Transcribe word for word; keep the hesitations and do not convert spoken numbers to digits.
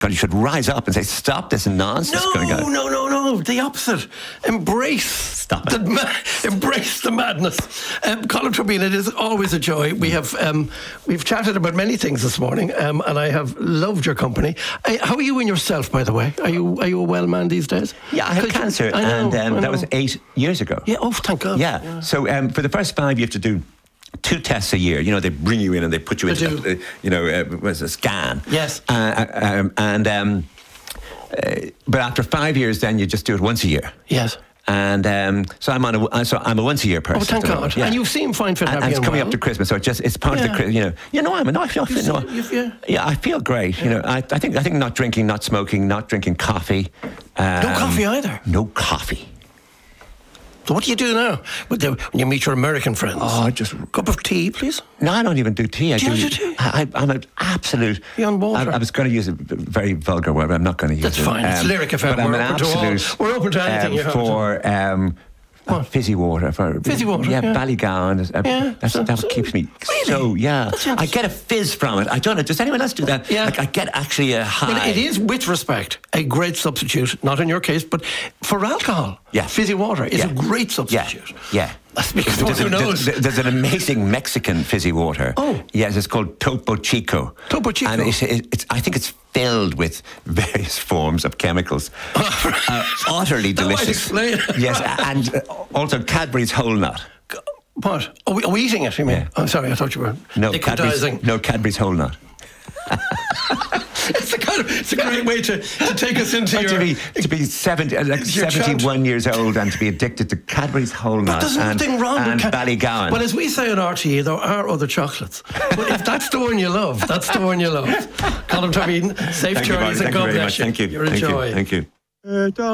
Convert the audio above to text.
God, you should rise up and say, stop this nonsense. No, going to go. no, no, no. The opposite. Embrace. Stop the it. ma- embrace the madness. Um, Colin Trevena, it is always a joy. We have um, we've chatted about many things this morning, um, and I have loved your company. Uh, how are you in yourself, by the way? Are you are you a well man these days? Yeah, I had cancer, I know, and um, I that know. was eight years ago. Yeah. Oh, thank God. Yeah. yeah. So um, for the first five, you have to do two tests a year. You know, they bring you in and they put you They into, do. uh, you know, uh, was a scan. Yes. Uh, um, and um, uh, but after five years, then you just do it once a year. Yes. And um, so I'm on a so I'm a once a year person. Oh, thank at the God. moment, yeah. And you seem fine, fit, and, happy, and it's and coming well. up to Christmas, so it just it's part Yeah. of the Chri- you know you know I'm a not I feel, You no, see- you feel- yeah I feel great. You know I, I think I think not drinking, not smoking, not drinking coffee. Um, No coffee either. No coffee. So what do you do now with the, when you meet your American friends? Oh, just cup of tea, please. No, I don't even do tea. I Do do. you do tea? I, I, I'm an absolute. You're on water. I, I was going to use a very vulgar word, but I'm not going to use That's it. fine. It's Lyric F M. But I'm We're an open to all- absolute. we're open to anything um, you have for um, What? fizzy water. For Fizzy water, Yeah, yeah. Ballygowan. Uh, Yeah, that's, so- that so- keeps me. Really? So yeah, That sounds- I get a fizz from it. I don't know. Does anyone else do that? Yeah. Like I get actually a high. Well, it is, with respect, a great substitute, not in your case, but for alcohol. Yeah. Fizzy water is Yeah. a great substitute. Yeah. yeah. That's because There's, who a- knows? there's, there's an amazing Mexican fizzy water. Oh. Yes, it's called Topo Chico. Topo Chico. And it's, it's, I think it's filled with various forms of chemicals. uh, utterly That might delicious. explain it. Yes, and uh, also Cadbury's Whole Nut. What? Are we, are we eating it, you mean? Yeah. I'm sorry, I thought you were No, Cadbury's, liquidizing. no Cadbury's Whole Nut. It's a kind of, it's a great way to, to take us into to your... be to be seventy, uh, like your chant. seventy-one years old and to be addicted to Cadbury's Whole Nut There's and, nothing wrong and with Ca- Ballygowan. Well, as we say on R T E, there are other chocolates. But if that's the one you love, that's the one you love. Colin Trevena, safe Thank you, Marty. journeys and Thank you God very bless much. you. Thank you. You're a Thank joy. you. Thank you.